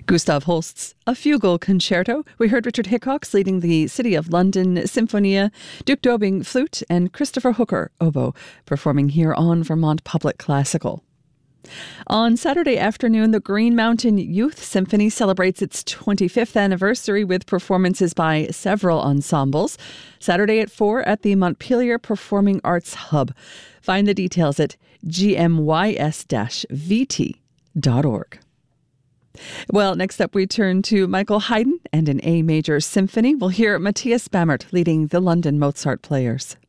Gustav Holst's A Fugal Concerto. We heard Richard Hickox leading the City of London Symphonia, Duke Dobing flute, and Christopher Hooker oboe performing here on Vermont Public Classical. On Saturday afternoon, the Green Mountain Youth Symphony celebrates its 25th anniversary with performances by several ensembles. Saturday at 4 at the Montpelier Performing Arts Hub. Find the details at gmys-vt.org. Well, next up we turn to Michael Haydn and an A major symphony. We'll hear Matthias Bammert leading the London Mozart Players.